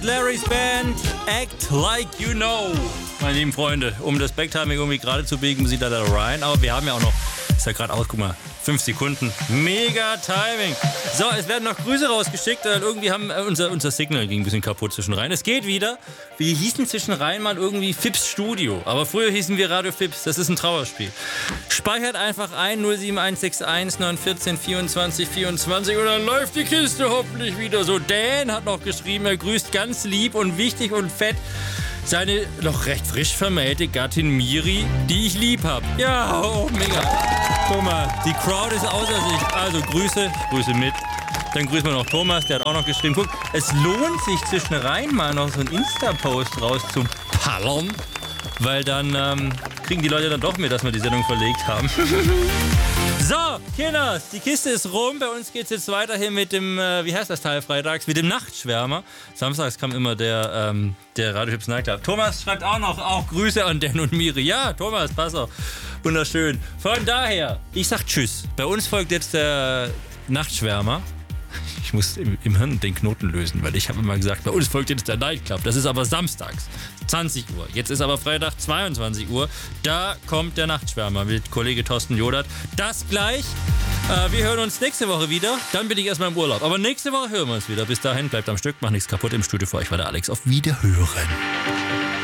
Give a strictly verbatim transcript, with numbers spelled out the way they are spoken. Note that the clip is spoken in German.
Larry's Band, Act Like You Know. Meine lieben Freunde, um das Backtiming irgendwie gerade zu biegen, muss ich da da rein. Aber wir haben ja auch noch, ist ja gerade aus, guck mal, fünf Sekunden. Mega Timing. So, es werden noch Grüße rausgeschickt. Äh, irgendwie haben äh, unser, unser Signal ging ein bisschen kaputt zwischenrein. Es geht wieder. Wir hießen zwischenrein mal irgendwie Fips Studio. Aber früher hießen wir Radio Fips. Das ist ein Trauerspiel. Speichert einfach ein null sieben eins sechs eins neun eins vier vierundzwanzig vierundzwanzig und dann läuft die Kiste hoffentlich wieder so. Dan hat noch geschrieben, er grüßt ganz lieb und wichtig und fett seine noch recht frisch vermählte Gattin Miri, die ich lieb hab. Ja, oh, mega. Guck mal, die Crowd ist außer sich. Also Grüße, ich grüße mit. Dann grüßen wir noch Thomas, der hat auch noch geschrieben. Guck, es lohnt sich zwischenrein mal noch so einen Insta-Post rauszupallern, weil dann ähm, kriegen die Leute dann doch mit, dass wir die Sendung verlegt haben. So, Kinders, die Kiste ist rum. Bei uns geht's jetzt weiter hier mit dem, äh, wie heißt das Teil freitags? Mit dem Nachtschwärmer. Samstags kam immer der, ähm, der Radio Fips Nightclub. Thomas schreibt auch noch, auch Grüße an Dan und Miri. Ja, Thomas, pass auf. Wunderschön. Von daher, ich sag Tschüss. Bei uns folgt jetzt der Nachtschwärmer. Ich muss im, im Hirn den Knoten lösen, weil ich habe immer gesagt, bei uns folgt jetzt der Nightclub. Das ist aber samstags, zwanzig Uhr. Jetzt ist aber Freitag, zweiundzwanzig Uhr. Da kommt der Nachtschwärmer mit Kollege Thorsten Jodert. Das gleich. Äh, wir hören uns nächste Woche wieder. Dann bin ich erstmal im Urlaub. Aber nächste Woche hören wir uns wieder. Bis dahin, bleibt am Stück, macht nichts kaputt im Studio. Für euch war der Alex. Auf Wiederhören.